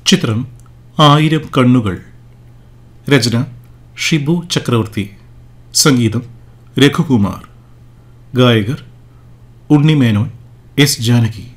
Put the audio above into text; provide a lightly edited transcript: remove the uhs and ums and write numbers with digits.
ചിത്രം ആയിരം കണ്ണുകൾ. രചന ഷിബു ചക്രവർത്തി. സംഗീതം രഘുകുമാർ. ഗായകർ ഉണ്ണി മേനോൻ, എസ് ജാനകി.